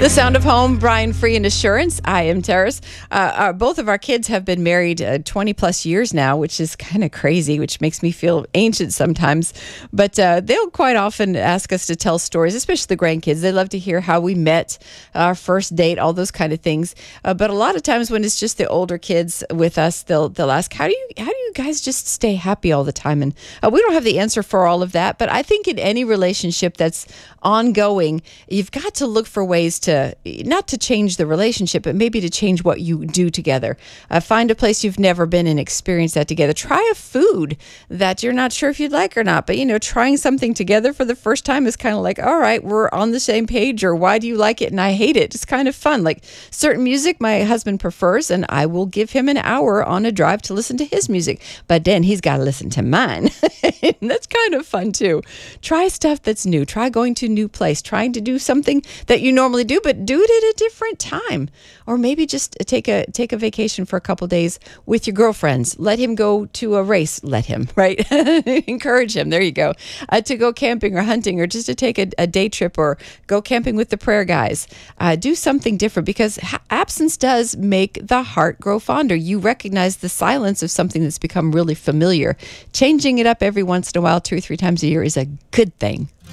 The Sound of Home, Brian Free and Assurance. I am Terrace. Both of our kids have been married 20 plus years now, which is kind of crazy, which makes me feel ancient sometimes. But they'll quite often ask us to tell stories, especially the grandkids. They love to hear how we met, our first date, all those kind of things. But a lot of times when it's just the older kids with us, they'll ask, how do you guys just stay happy all the time? And we don't have the answer for all of that. But I think in any relationship that's ongoing, you've got to look for ways to not to change the relationship, but maybe to change what you do together. Find a place you've never been and experience that together. Try a food that you're not sure if you'd like or not, but trying something together for the first time is kind of like, all right, we're on the same page, or why do you like it and I hate it? It's kind of fun. Like certain music my husband prefers, and I will give him an hour on a drive to listen to his music, but then he's got to listen to mine. And that's kind of fun too. Try stuff that's new. Try going to a new place, trying to do something that you normally do, but do it at a different time. Or maybe just take a vacation for a couple days with your girlfriends. Let him go to a race. Let him, right? Encourage him. There you go. To go camping or hunting, or just to take a day trip, or go camping with the prayer guys. Do something different, because absence does make the heart grow fonder. You recognize the silence of something that's become really familiar. Changing it up every once in a while, 2 or 3 times a year, is a good thing.